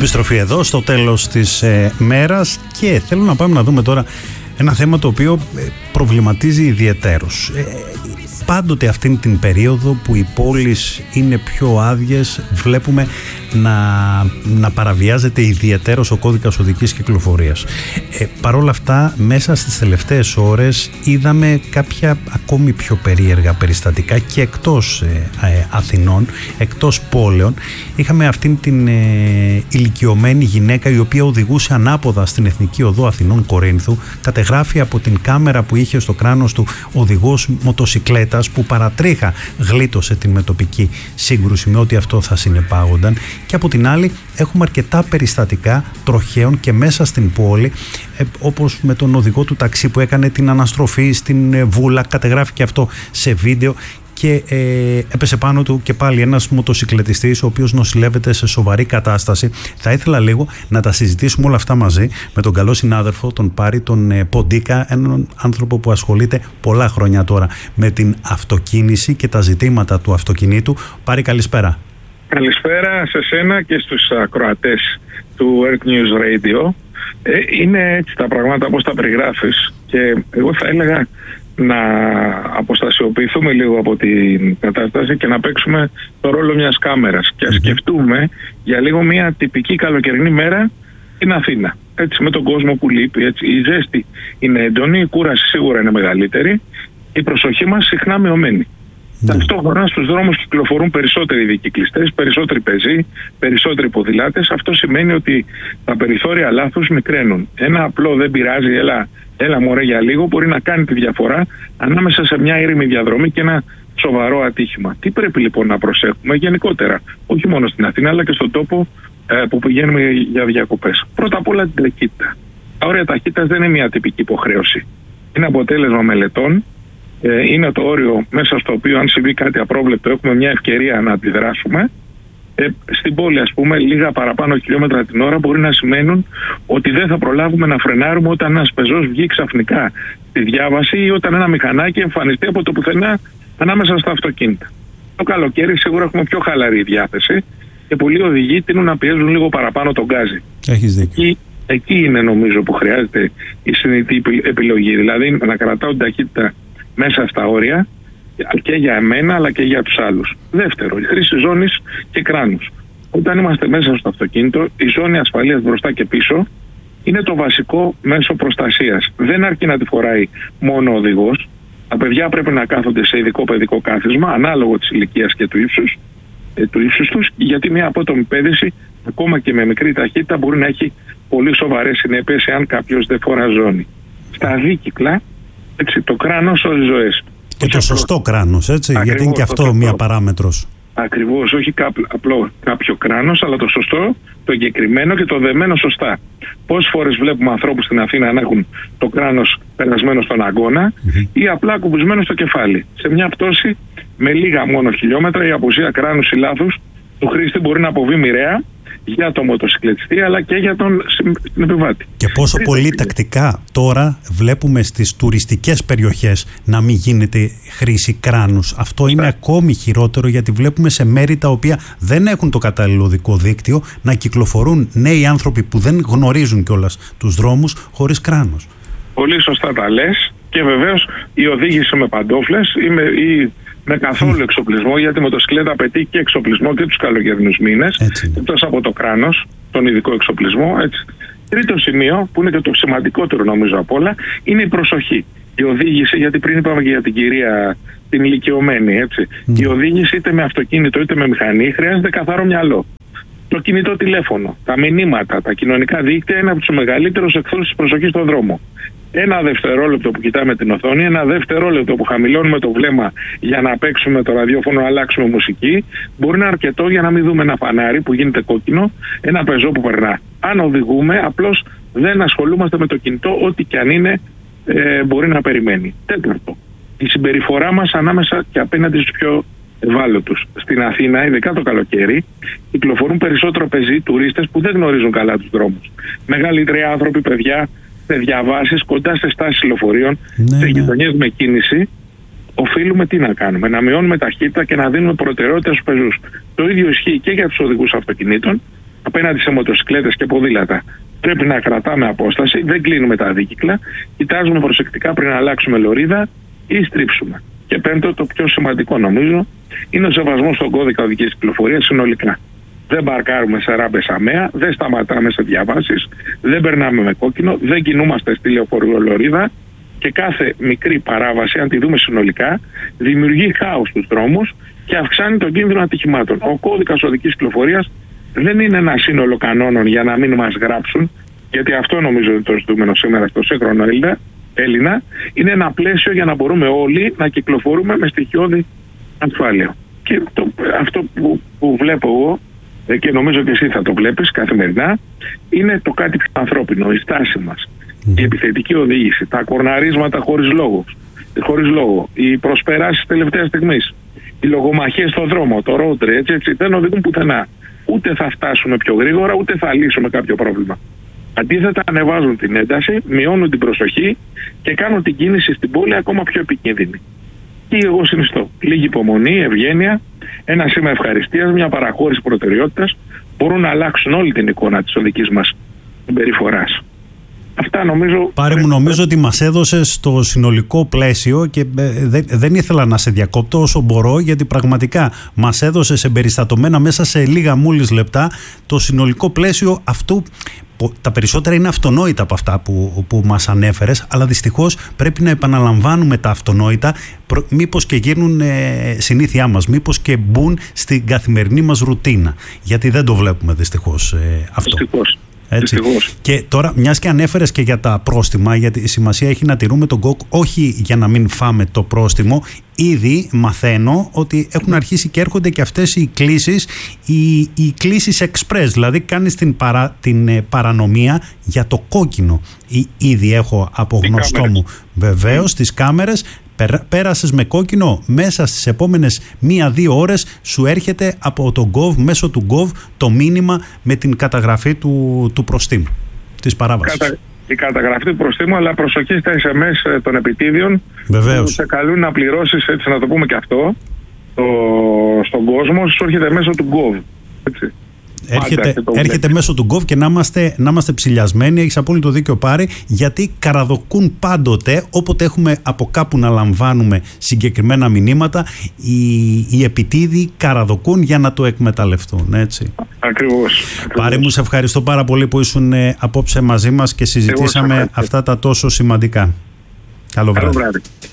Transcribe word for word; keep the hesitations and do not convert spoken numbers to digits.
Επιστροφή εδώ στο τέλος της ε, μέρας και θέλω να πάμε να δούμε τώρα ένα θέμα το οποίο προβληματίζει ιδιαιτέρως. Ε, πάντοτε αυτήν την περίοδο που οι πόλεις είναι πιο άδειες βλέπουμε να, να παραβιάζεται ιδιαιτέρως ο κώδικας οδικής κυκλοφορίας. Ε, Παρ' όλα αυτά, μέσα στις τελευταίες ώρες είδαμε κάποια ακόμη πιο περίεργα περιστατικά και εκτός ε, ε, Αθηνών, εκτός πόλεων. Είχαμε αυτήν την ε, ηλικιωμένη γυναίκα η οποία οδηγούσε ανάποδα στην Εθνική Οδό Αθηνών Κορίνθου. Κατεγράφει από την κάμερα που είχε στο κράνος του οδηγός μοτοσικλέτας που παρατρίχα γλίτωσε την μετοπική σύγκρουση με ό,τι αυτό θα συνεπάγονταν. Και από την άλλη έχουμε αρκετά περιστατικά τροχαίων και μέσα στην πόλη, ε, όπως με τον οδηγό του ταξί που έκανε την αναστροφή στην ε, Βούλα, κατεγράφει και αυτό σε βίντεο και ε, έπεσε πάνω του και πάλι ένας μοτοσικλετιστής ο οποίος νοσηλεύεται σε σοβαρή κατάσταση. Θα ήθελα λίγο να τα συζητήσουμε όλα αυτά μαζί με τον καλό συνάδελφο, τον Πάρη, τον ε, Ποντίκα, έναν άνθρωπο που ασχολείται πολλά χρόνια τώρα με την αυτοκίνηση και τα ζητήματα του αυτοκινήτου. Πάρη, καλησπέρα. Καλησπέρα σε σένα και στους ακροατές του Earth News Radio. Ε, είναι έτσι τα πράγματα όπως τα περιγράφεις και εγώ θα έλεγα να αποστασιοποιηθούμε λίγο από την κατάσταση και να παίξουμε το ρόλο μιας κάμερας και να σκεφτούμε για λίγο μια τυπική καλοκαιρινή μέρα στην Αθήνα. Έτσι, με τον κόσμο που λείπει, έτσι, η ζέστη είναι έντονη, η κούραση σίγουρα είναι μεγαλύτερη, η προσοχή μας συχνά μειωμένη. Ταυτόχρονα στους δρόμους κυκλοφορούν περισσότεροι δικυκλιστές, περισσότεροι πεζοί, περισσότεροι ποδηλάτες. Αυτό σημαίνει ότι τα περιθώρια λάθους μικραίνουν. Ένα απλό δεν πειράζει, έλα, έλα μωρέ για λίγο, μπορεί να κάνει τη διαφορά ανάμεσα σε μια ήρεμη διαδρομή και ένα σοβαρό ατύχημα. Τι πρέπει λοιπόν να προσέχουμε γενικότερα, όχι μόνο στην Αθήνα αλλά και στον τόπο ε, που πηγαίνουμε για διακοπές? Πρώτα απ' όλα την ταχύτητα. Τα όρια ταχύτητας δεν είναι μια τυπική υποχρέωση. Είναι αποτέλεσμα μελετών. Είναι το όριο μέσα στο οποίο αν συμβεί κάτι απρόβλεπτο έχουμε μια ευκαιρία να αντιδράσουμε. Ε, στην πόλη, ας πούμε, λίγα παραπάνω χιλιόμετρα την ώρα μπορεί να σημαίνουν ότι δεν θα προλάβουμε να φρενάρουμε όταν ένας πεζός βγει ξαφνικά στη διάβαση ή όταν ένα μηχανάκι εμφανιστεί από το πουθενά ανάμεσα στα αυτοκίνητα. Το καλοκαίρι σίγουρα έχουμε πιο χαλαρή διάθεση και πολλοί οδηγοί τείνουν να πιέζουν λίγο παραπάνω τον γκάζι. Έχεις δίκιο. Εκεί, εκεί είναι νομίζω που χρειάζεται η συνειδητή επιλογή, δηλαδή να κρατάω την ταχύτητα μέσα στα όρια και για εμένα αλλά και για τους άλλους. Δεύτερο, η χρήση ζώνης και κράνους. Όταν είμαστε μέσα στο αυτοκίνητο, η ζώνη ασφαλείας μπροστά και πίσω είναι το βασικό μέσο προστασίας. Δεν αρκεί να τη φοράει μόνο ο οδηγός. Τα παιδιά πρέπει να κάθονται σε ειδικό παιδικό κάθισμα, ανάλογο της ηλικίας και του ύψους, ε, του ύψους τους, γιατί μια απότομη πέδηση, ακόμα και με μικρή ταχύτητα, μπορεί να έχει πολύ σοβαρές συνέπειες εάν κάποιος δεν φορά ζώνη. Στα δίκυκλα, έτσι, το κράνος σώζει ζωές. Και το σωστό κράνος, έτσι, ακριβώς, γιατί είναι και αυτό σωστό. Μία παράμετρος. Ακριβώς, όχι κάποιο, απλό κάποιο κράνος, αλλά το σωστό, το εγκεκριμένο και το δεμένο σωστά. Πόσες φορές βλέπουμε ανθρώπους στην Αθήνα να έχουν το κράνος περασμένο στον αγώνα mm-hmm. ή απλά κουμπισμένο στο κεφάλι. Σε μια πτώση με λίγα μόνο χιλιόμετρα η απουσία κράνους ή λάθους του χρήστη μπορεί να αποβεί μοιραία για τον μοτοσυκλετιστή αλλά και για τον επιβάτη. Και πόσο Τρίτο πολύ τακτικά τώρα βλέπουμε στις τουριστικές περιοχές να μην γίνεται χρήση κράνους. Αυτό είναι ακόμη χειρότερο γιατί βλέπουμε σε μέρη τα οποία δεν έχουν το κατάλληλο οδικό δίκτυο να κυκλοφορούν νέοι άνθρωποι που δεν γνωρίζουν κιόλας τους δρόμους χωρίς κράνος. Πολύ σωστά τα λες και βεβαίως η οδήγηση με παντόφλες ή με, ή με καθόλου εξοπλισμό, γιατί η μοτοσυκλέτα απαιτεί και εξοπλισμό και τους καλοκαιρινούς μήνες, εκτός από το κράνος, τον ειδικό εξοπλισμό. Έτσι. Τρίτο σημείο, που είναι και το σημαντικότερο νομίζω απ' όλα, είναι η προσοχή. Η οδήγηση, γιατί πριν είπαμε και για την κυρία την ηλικιωμένη, έτσι. Mm. Η οδήγηση είτε με αυτοκίνητο είτε με μηχανή χρειάζεται καθαρό μυαλό. Το κινητό τηλέφωνο, τα μηνύματα, τα κοινωνικά δίκτυα είναι από τους μεγαλύτερους εχθρούς της προσοχής στον δρόμο. Ένα δευτερόλεπτο που κοιτάμε την οθόνη, ένα δευτερόλεπτο που χαμηλώνουμε το βλέμμα για να παίξουμε το ραδιόφωνο, να αλλάξουμε μουσική, μπορεί να είναι αρκετό για να μην δούμε ένα φανάρι που γίνεται κόκκινο, ένα πεζό που περνά. Αν οδηγούμε, απλώς δεν ασχολούμαστε με το κινητό, ό,τι και αν είναι ε, μπορεί να περιμένει. Τέταρτο, η συμπεριφορά μας ανάμεσα και απέναντι στους πιο ευάλωτους. Στην Αθήνα, ειδικά το καλοκαίρι, κυκλοφορούν περισσότερο πεζοί, τουρίστες που δεν γνωρίζουν καλά τους δρόμους. Μεγαλύτεροι άνθρωποι, παιδιά, σε διαβάσεις, κοντά σε στάσεις λεωφορείων, ναι, σε γειτονιές ναι. με κίνηση. Οφείλουμε τι να κάνουμε, να μειώνουμε ταχύτητα και να δίνουμε προτεραιότητα στους πεζούς. Το ίδιο ισχύει και για τους οδηγούς αυτοκινήτων απέναντι σε μοτοσυκλέτες και ποδήλατα. Πρέπει να κρατάμε απόσταση, δεν κλείνουμε τα δίκυκλα, κοιτάζουμε προσεκτικά πριν αλλάξουμε λωρίδα ή στρίψουμε. Και πέμπτο, το πιο σημαντικό νομίζω, είναι ο σεβασμός στον κώδικα οδικής κυκλοφορίας συνολικά. Δεν παρκάρουμε σε ράμπες αμαία, δεν σταματάμε σε διαβάσεις, δεν περνάμε με κόκκινο, δεν κινούμαστε στη λεωφορειολωρίδα και κάθε μικρή παράβαση, αν τη δούμε συνολικά, δημιουργεί χάος στους δρόμους και αυξάνει τον κίνδυνο ατυχημάτων. Ο κώδικας οδικής κυκλοφορίας δεν είναι ένα σύνολο κανόνων για να μην μας γράψουν, γιατί αυτό νομίζω είναι το ζητούμενο σήμερα στο σύγχρονο Έλληνα, είναι ένα πλαίσιο για να μπορούμε όλοι να κυκλοφορούμε με στοιχειώδη ασφάλεια. Και το, αυτό που, που βλέπω εγώ, και νομίζω και εσύ θα το βλέπεις καθημερινά, είναι το κάτι πιο ανθρώπινο, η στάση μας, mm. η επιθετική οδήγηση, τα κορναρίσματα χωρίς λόγο, χωρίς λόγο, οι προσπεράσεις τελευταίας στιγμής, οι λογομαχίες στον δρόμο, το road rage, έτσι, έτσι, δεν οδηγούν πουθενά. Ούτε θα φτάσουμε πιο γρήγορα, ούτε θα λύσουμε κάποιο πρόβλημα. Αντίθετα, ανεβάζουν την ένταση, μειώνουν την προσοχή και κάνουν την κίνηση στην πόλη ακόμα πιο επικίνδυνη. Και εγώ συνιστώ λίγη υπομονή, ευγένεια, ένα σήμα ευχαριστίας, μια παραχώρηση προτεραιότητας μπορούν να αλλάξουν όλη την εικόνα της οδικής μας συμπεριφοράς. Αυτά νομίζω... Πάρε μου, νομίζω ότι μας έδωσες το συνολικό πλαίσιο και δεν, δεν ήθελα να σε διακόπτω όσο μπορώ, γιατί πραγματικά μας έδωσες εμπεριστατωμένα μέσα σε λίγα μόλις λεπτά το συνολικό πλαίσιο αυτού. Τα περισσότερα είναι αυτονόητα από αυτά που, που μας ανέφερες, αλλά δυστυχώς πρέπει να επαναλαμβάνουμε τα αυτονόητα, μήπως και γίνουν ε, συνήθειά μας, μήπως και μπουν στην καθημερινή μας ρουτίνα, γιατί δεν το βλέπουμε δυστυχώς ε, αυτό. Δυστυχώς. Έτσι. Και τώρα, μιας και ανέφερες και για τα πρόστιμα, γιατί η σημασία έχει να τηρούμε τον κοκ όχι για να μην φάμε το πρόστιμο. Ήδη μαθαίνω ότι έχουν αρχίσει και έρχονται και αυτές οι κλήσεις, οι, οι κλήσεις express, δηλαδή κάνεις την, παρα, την ε, παρανομία για το κόκκινο. Ή, ήδη έχω από γνωστό μου βεβαίως τις κάμερες. Πέρασες με κόκκινο, μέσα στις επόμενες μία-δύο ώρες σου έρχεται από το Gov, μέσω του Gov, το μήνυμα με την καταγραφή του, του προστίμου, της παράβασης. Κατα, η καταγραφή του προστίμου, αλλά προσοχή στα ες εμ ες των επιτίδιων. Βεβαίως. Που σε καλούν να πληρώσεις, έτσι να το πούμε και αυτό, το, στον κόσμο, σου έρχεται μέσω του Gov. Έτσι. Έρχεται, έρχεται μέσω του Gov και να είμαστε, να είμαστε ψηλιασμένοι. Έχεις απόλυτο δίκιο, Πάρη, γιατί καραδοκούν πάντοτε, όποτε έχουμε από κάπου να λαμβάνουμε συγκεκριμένα μηνύματα, οι, οι επιτίδιοι καραδοκούν για να το εκμεταλλευτούν, έτσι. Ακριβώς. Πάρη μου, σε ευχαριστώ πάρα πολύ που ήσουν ε, απόψε μαζί μας και συζητήσαμε αυτά τα τόσο σημαντικά. Καλό βράδυ. Καλό βράδυ.